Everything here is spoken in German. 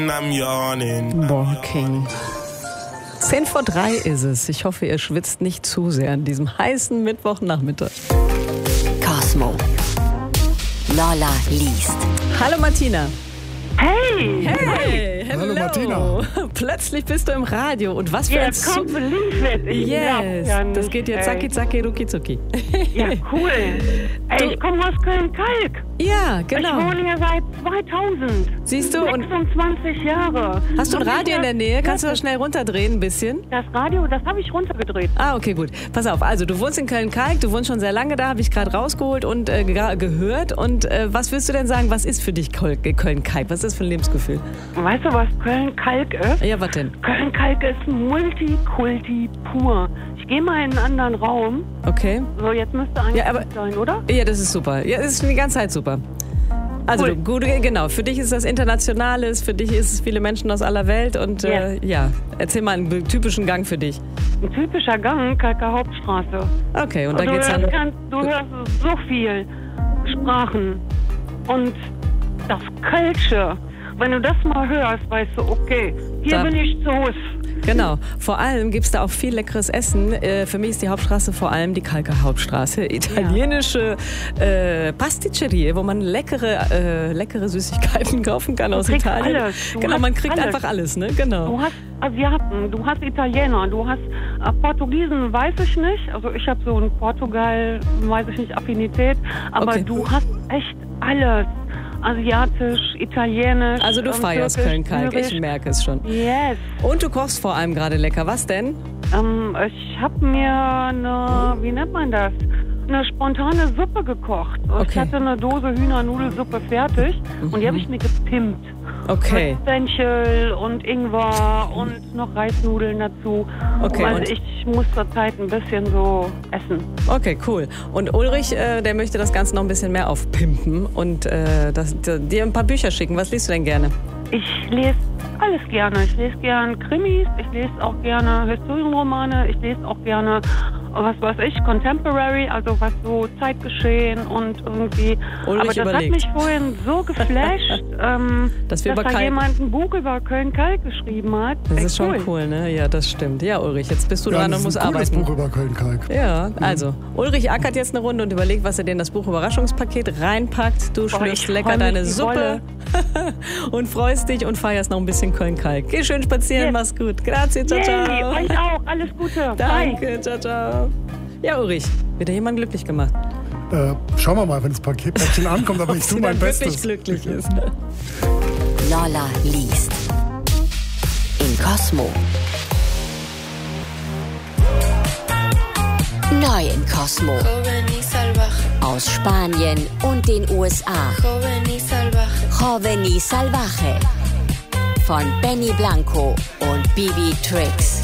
Boah, King. 2:50 ist es. Ich hoffe, ihr schwitzt nicht zu sehr an diesem heißen Mittwochnachmittag. Cosmo. Lola liest. Hallo Martina. Hey! Hey! Hello. Hallo Martina. Plötzlich bist du im Radio. Und was für ein Yes, can't believe it. Ich glaub's Yes, ja nicht, das geht jetzt zacki, zacki, rucki, zucki. Ja, cool. Ey, ich komme aus Köln-Kalk. Ja, Ich genau. wohne hier seit 2000. Siehst du, und 26 Jahre. hast du ein Und Radio in der Nähe? Kannst du das schnell runterdrehen ein bisschen? Das Radio, das habe ich runtergedreht. Ah, okay, gut. Pass auf, also du wohnst in Köln-Kalk, du wohnst schon sehr lange da, habe ich gerade rausgeholt und gehört. Und was willst du denn sagen, was ist für dich Köln-Kalk? Was ist das für ein Lebensgefühl? Weißt du, was Köln-Kalk ist? Ja, was denn? Köln-Kalk ist Multikulti pur. Ich gehe mal in einen anderen Raum. Okay. So, jetzt müsste eigentlich Ja, aber- gut sein, oder? Ja, das ist super. Ja, das ist die ganze Zeit super. Also Cool. gut, genau. Für dich ist das Internationales, für dich ist es viele Menschen aus aller Welt und Yes. ja, erzähl mal einen typischen Gang für dich. Ein typischer Gang, Kalker Hauptstraße. Okay, und da du geht's dann. du hörst so viel Sprachen und das Kölsche. Wenn du das mal hörst, weißt du, okay, hier Da- bin ich zu Hause. Genau. Vor allem gibt's da auch viel leckeres Essen. Für mich ist die Hauptstraße vor allem die Kalker Hauptstraße. Italienische Pasticcerie, wo man leckere Süßigkeiten kaufen kann aus kriegst Italien. alles. Du Genau, hast man kriegt alles. einfach alles, ne? Genau. Du hast Asiaten, du hast Italiener, du hast Portugiesen, weiß ich nicht. Also ich habe so in Portugal, weiß ich nicht, Affinität. Aber Okay. du hast echt alles. Asiatisch, Italienisch. Also du feierst Türkisch, Köln-Kalk, ich Syrisch. merke es schon. Yes. Und du kochst vor allem gerade lecker. Was denn? Ich habe mir eine, wie nennt man das? Eine spontane Suppe gekocht. Ich Okay. hatte eine Dose Hühnernudelsuppe fertig und die habe ich mir gepimpt. Okay. Mit Fenchel und Ingwer und noch Reisnudeln dazu. Okay, Weil und- ich muss zurzeit ein bisschen so essen. Okay, cool. Und Ulrich, der möchte das Ganze noch ein bisschen mehr aufpimpen und dir ein paar Bücher schicken. Was liest du denn gerne? Ich lese alles gerne. Ich lese gerne Krimis, ich lese auch gerne Historienromane, ich lese auch gerne, was weiß ich, Contemporary, also was so Zeitgeschehen und irgendwie. Ulrich Aber das überlegt. hat mich vorhin so geflasht, Dass wir über da Kalk- jemand ein Buch über Köln-Kalk geschrieben hat. Das Echt ist schon cool, ne? Ja, das stimmt. Ja, Ulrich, jetzt bist du Ja, dran das und ist musst ein cooles arbeiten. Buch über Köln-Kalk. Ja, also Ulrich ackert jetzt eine Runde und überlegt, was er dir in das Buch Überraschungspaket reinpackt. Du schlürfst ich lecker freu mich deine wie Suppe und freust dich und feierst noch ein bisschen Köln-Kalk. Geh schön spazieren, Yes. mach's gut. Grazie, ciao, Yay, ciao. euch auch. Alles Gute. Bye. Danke, ciao, ciao. Ja, Ulrich, wieder jemand glücklich gemacht. Schauen wir mal, wenn das Päckchen ankommt, aber ich Sie tue mein dann wirklich Bestes. glücklich ist. Lola liest. In Cosmo. Neu in Cosmo. Joven y salvaje, Aus Spanien und den USA. joven y salvaje. Joven y Salvaje. Von Benny Blanco und Bibi Tricks.